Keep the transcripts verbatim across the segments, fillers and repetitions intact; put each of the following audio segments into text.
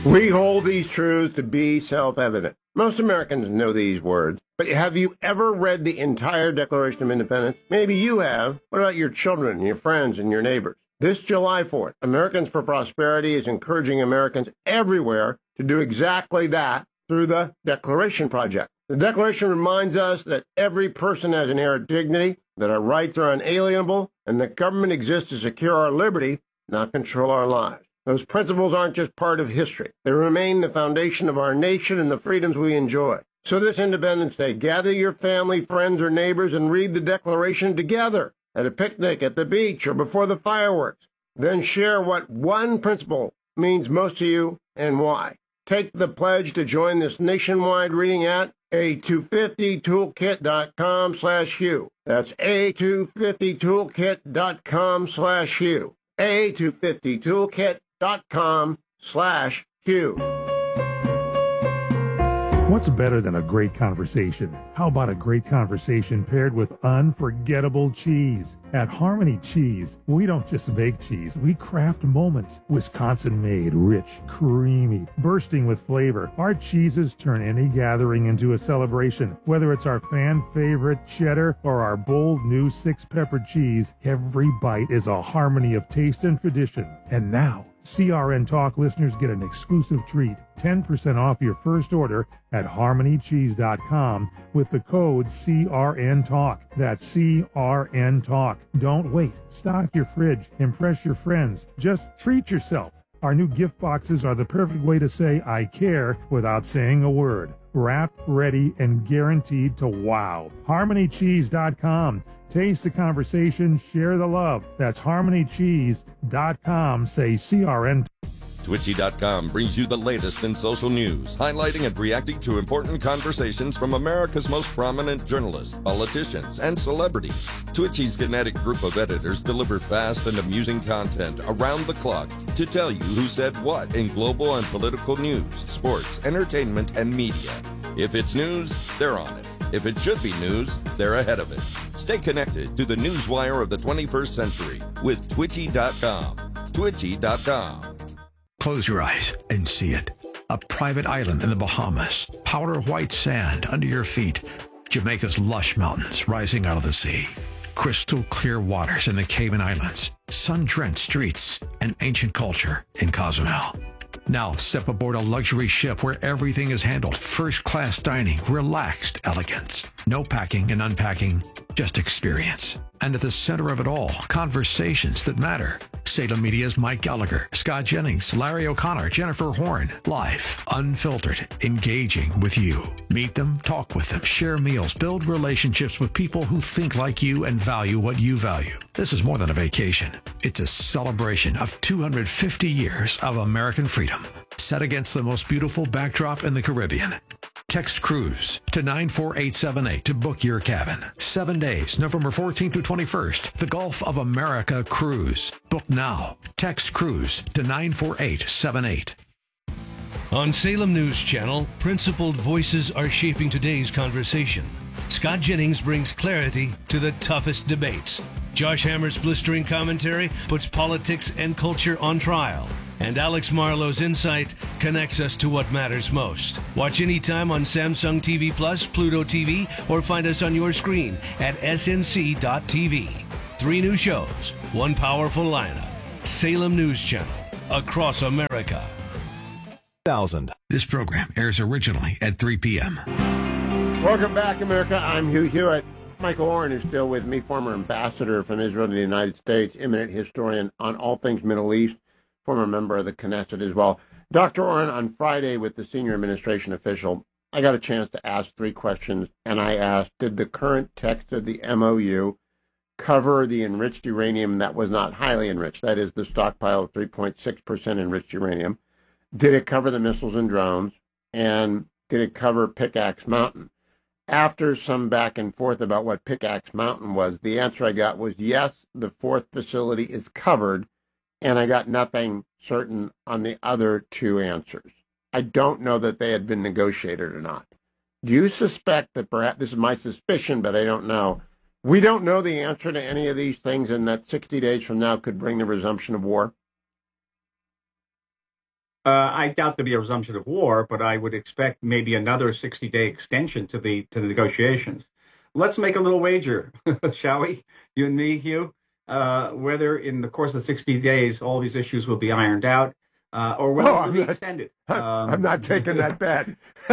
We hold these truths to be self-evident. Most Americans know these words, but have you ever read the entire Declaration of Independence? Maybe you have. What about your children, your friends, and your neighbors? This July fourth, Americans for Prosperity is encouraging Americans everywhere to do exactly that through the Declaration Project. The Declaration reminds us that every person has inherent dignity, that our rights are unalienable, and that government exists to secure our liberty, not control our lives. Those principles aren't just part of history. They remain the foundation of our nation and the freedoms we enjoy. So this Independence Day, gather your family, friends, or neighbors and read the Declaration together at a picnic, at the beach, or before the fireworks. Then share what one principle means most to you and why. Take the pledge to join this nationwide reading at a two fifty toolkit dot com slash Hugh. That's a two fifty toolkit dot com slash Hugh. a two fifty toolkit dot com slash Hugh. What's better than a great conversation? How about a great conversation paired with unforgettable cheese? At Harmony Cheese, we don't just make cheese, we craft moments. Wisconsin-made, rich, creamy, bursting with flavor. Our cheeses turn any gathering into a celebration. Whether it's our fan-favorite cheddar or our bold new six-pepper cheese, every bite is a harmony of taste and tradition. And now, C R N Talk listeners get an exclusive treat, ten percent off your first order at harmony cheese dot com with the code C R N Talk. That's C R N Talk. Don't wait. Stock your fridge. Impress your friends. Just treat yourself. Our new gift boxes are the perfect way to say I care without saying a word. Wrapped, ready, and guaranteed to wow. harmony cheese dot com. Taste the conversation, share the love. That's harmony cheese dot com. Say C R N. Twitchy dot com brings you the latest in social news, highlighting and reacting to important conversations from America's most prominent journalists, politicians, and celebrities. Twitchy's kinetic group of editors deliver fast and amusing content around the clock to tell you who said what in global and political news, sports, entertainment, and media. If it's news, they're on it. If it should be news, they're ahead of it. Stay connected to the newswire of the twenty-first century with Twitchy dot com. Twitchy dot com. Close your eyes and see it. A private island in the Bahamas. Powder white sand under your feet. Jamaica's lush mountains rising out of the sea. Crystal clear waters in the Cayman Islands. Sun-drenched streets and ancient culture in Cozumel. Now step aboard a luxury ship where everything is handled. First-class dining, relaxed elegance. No packing and unpacking, just experience. And at the center of it all, conversations that matter. Salem Media's Mike Gallagher, Scott Jennings, Larry O'Connor, Jennifer Horn. Live, unfiltered, engaging with you. Meet them, talk with them, share meals, build relationships with people who think like you and value what you value. This is more than a vacation. It's a celebration of two hundred fifty years of American freedom, set against the most beautiful backdrop in the Caribbean. Text Cruise to nine four eight seven eight to book your cabin. Seven days, November fourteenth through twenty-first. The Gulf of America Cruise. Book now. Text Cruise to nine four eight seven eight. On Salem News Channel, principled voices are shaping today's conversation. Scott Jennings brings clarity to the toughest debates. Josh Hammer's blistering commentary puts politics and culture on trial. And Alex Marlowe's insight connects us to what matters most. Watch anytime on Samsung T V Plus, Pluto T V, or find us on your screen at S N C dot T V. Three new shows, one powerful lineup. Salem News Channel, across America. Thousand. This program airs originally at three p.m. Welcome back, America. I'm Hugh Hewitt. Michael Oren is still with me, former ambassador from Israel to the United States, eminent historian on all things Middle East, former member of the Knesset as well. Doctor Oren, on Friday with the senior administration official, I got a chance to ask three questions, and I asked, did the current text of the M O U cover the enriched uranium that was not highly enriched, that is, the stockpile of three point six percent enriched uranium? Did it cover the missiles and drones? And did it cover Pickaxe Mountain? After some back and forth about what Pickaxe Mountain was, the answer I got was yes, the fourth facility is covered, and I got nothing certain on the other two answers. I don't know that they had been negotiated or not. Do you suspect that perhaps, this is my suspicion, but I don't know, we don't know the answer to any of these things, and that sixty days from now could bring the resumption of war? Uh, I doubt there'll be a resumption of war, but I would expect maybe another sixty-day extension to the to the negotiations. Let's make a little wager, shall we? You and me, Hugh, uh, whether in the course of sixty days all these issues will be ironed out, uh, or whether Oh, they'll be not, extended. I'm, Um, I'm not taking that bet.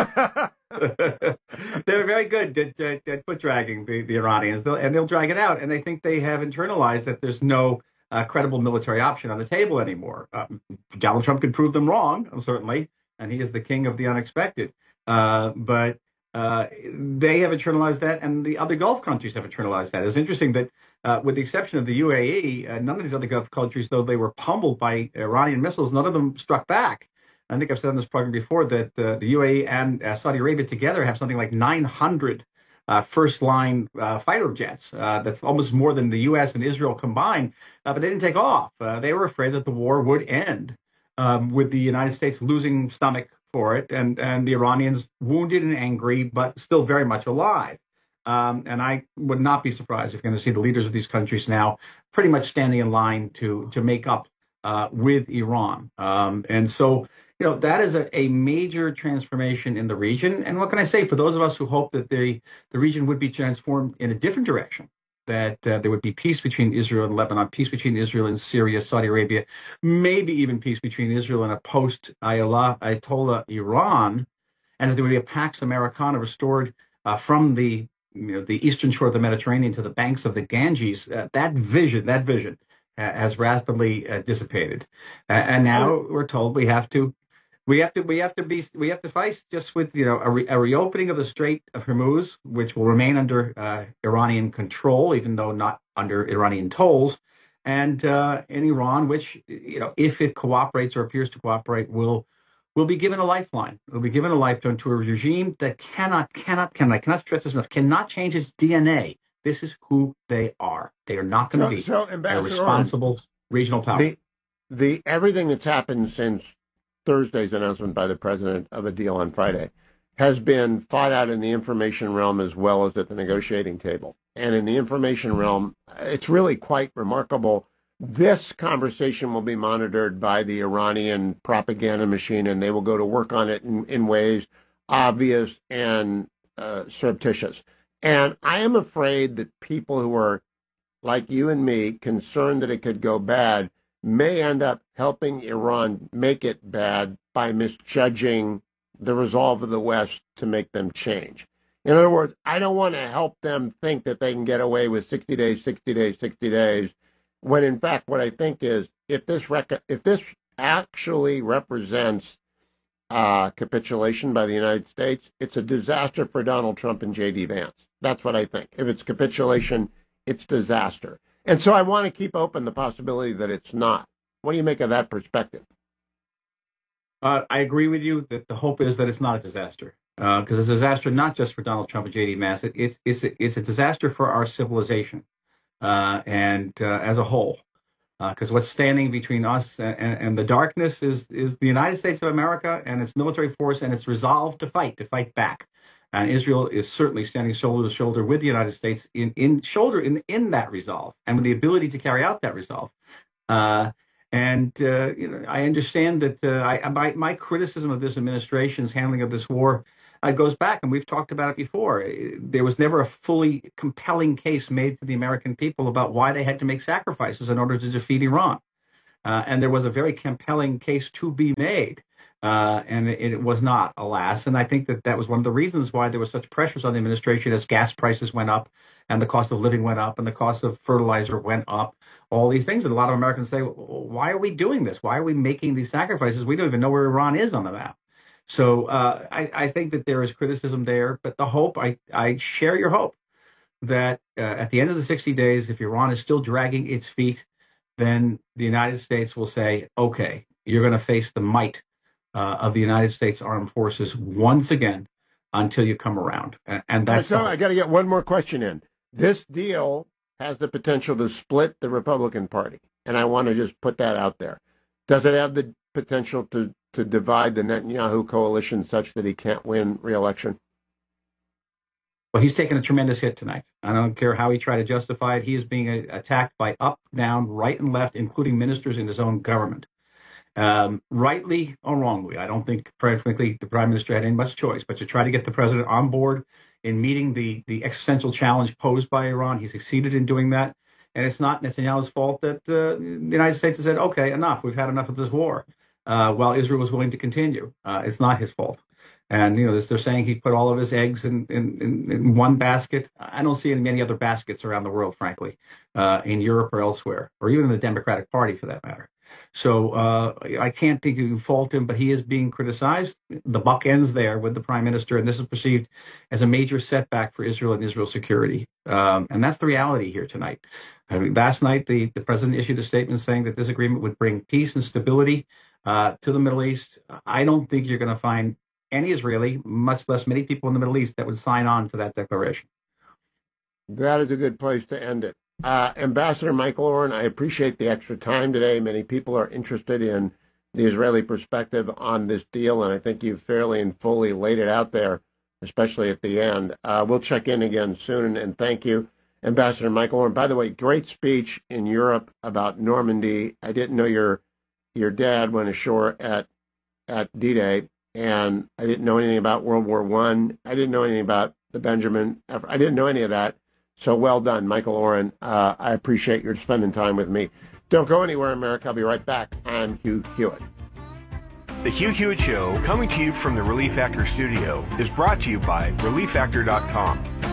They're very good at, at, at foot dragging the, the Iranians, they'll, and they'll drag it out. And they think they have internalized that there's no uh, credible military option on the table anymore. Uh, Donald Trump could prove them wrong, certainly, and he is the king of the unexpected. Uh, but uh, they have internalized that, and the other Gulf countries have internalized that. It's interesting that, uh, with the exception of the U A E, uh, none of these other Gulf countries, though they were pummeled by Iranian missiles, none of them struck back. I think I've said on this program before that uh, the U A E and uh, Saudi Arabia together have something like nine hundred uh, first-line uh, fighter jets. Uh, that's almost more than the U S and Israel combined, uh, but they didn't take off. Uh, they were afraid that the war would end um, with the United States losing stomach for it, and, and the Iranians wounded and angry, but still very much alive. Um, and I would not be surprised if you're going to see the leaders of these countries now pretty much standing in line to to make up uh, with Iran. Um, and so, you know, that is a, a major transformation in the region. And what can I say? For those of us who hope that the, the region would be transformed in a different direction, that uh, there would be peace between Israel and Lebanon, peace between Israel and Syria, Saudi Arabia, maybe even peace between Israel and a post-Ayatollah Iran, and that there would be a Pax Americana restored uh, from the you know, the eastern shore of the Mediterranean to the banks of the Ganges. Uh, that vision, that vision uh, has rapidly uh, dissipated, uh, and now we're told we have to. We have to, we have to be, we have to fight just with, you know, a, re, a reopening of the Strait of Hormuz, which will remain under uh, Iranian control, even though not under Iranian tolls, and uh, in Iran, which, you know, if it cooperates or appears to cooperate, will will be given a lifeline. Will be given a lifeline to a regime that cannot, cannot, cannot, cannot stress this enough, cannot change its D N A. This is who they are. They are not going to So, be so, a responsible regional power. The, the everything that's happened since Thursday's announcement by the president of a deal on Friday has been fought out in the information realm as well as at the negotiating table. And in the information realm, it's really quite remarkable. This conversation will be monitored by the Iranian propaganda machine, and they will go to work on it in, in ways obvious and uh, surreptitious. And I am afraid that people who are, like you and me, concerned that it could go bad, may end up helping Iran make it bad by misjudging the resolve of the West to make them change. In other words, I don't want to help them think that they can get away with sixty days, sixty days, sixty days, when in fact what I think is if this rec- if this actually represents uh, capitulation by the United States, it's a disaster for Donald Trump and J D Vance. That's what I think. If it's capitulation, it's disaster. And so I want to keep open the possibility that it's not. What do you make of that perspective? Uh, I agree with you that the hope is that it's not a disaster, because uh, it's a disaster not just for Donald Trump and J D Vance. It, it, it's, a, it's a disaster for our civilization uh, and uh, as a whole, because uh, what's standing between us and, and the darkness is, is the United States of America and its military force and its resolve to fight, to fight back. And Israel is certainly standing shoulder to shoulder with the United States in, in shoulder in, in that resolve and with the ability to carry out that resolve. Uh, and uh, you know, I understand that uh, I, my, my criticism of this administration's handling of this war uh, goes back, and we've talked about it before. There was never a fully compelling case made to the American people about why they had to make sacrifices in order to defeat Iran. Uh, and there was a very compelling case to be made. Uh, and it, it was not, alas. And I think that that was one of the reasons why there was such pressures on the administration as gas prices went up and the cost of living went up and the cost of fertilizer went up, all these things. And a lot of Americans say, well, why are we doing this? Why are we making these sacrifices? We don't even know where Iran is on the map. So uh, I, I think that there is criticism there. But the hope, I, I share your hope that uh, at the end of the sixty days, if Iran is still dragging its feet, then the United States will say, okay, you're going to face the might Uh, of the United States Armed Forces once again until you come around. And, and that's so I got to get one more question in. This deal has the potential to split the Republican Party, and I want to just put that out there. Does it have the potential to, to divide the Netanyahu coalition such that he can't win re-election? Well, he's taken a tremendous hit tonight. I don't care how he tried to justify it. He is being a, attacked by up, down, right, and left, including ministers in his own government. Um, rightly or wrongly, I don't think, frankly, the prime minister had any much choice but to try to get the president on board in meeting the, the existential challenge posed by Iran. He succeeded in doing that. And it's not Netanyahu's fault that uh, the United States has said, okay, enough. We've had enough of this war, uh, while Israel was willing to continue. Uh, it's not his fault. And, you know, they're saying he put all of his eggs in, in, in, in one basket. I don't see many other baskets around the world, frankly, uh, in Europe or elsewhere, or even in the Democratic Party for that matter. So uh, I can't think you can fault him, but he is being criticized. The buck ends there with the prime minister, and this is perceived as a major setback for Israel and Israel's security. Um, and that's the reality here tonight. I mean, last night, the, the president issued a statement saying that this agreement would bring peace and stability uh, to the Middle East. I don't think you're going to find any Israeli, much less many people in the Middle East, that would sign on to that declaration. That is a good place to end it. Uh, Ambassador Michael Oren, I appreciate the extra time today. Many people are interested in the Israeli perspective on this deal, and I think you've fairly and fully laid it out there, especially at the end. Uh, we'll check in again soon, and thank you, Ambassador Michael Oren. By the way, great speech in Europe about Normandy. I didn't know your your dad went ashore at at D-Day, and I didn't know anything about World War One. I. I didn't know anything about the Benjamin. I didn't know any of that. So well done, Michael Oren. Uh, I appreciate your spending time with me. Don't go anywhere, America. I'll be right back. I'm Hugh Hewitt. The Hugh Hewitt Show, coming to you from the Relief Factor studio, is brought to you by relief factor dot com.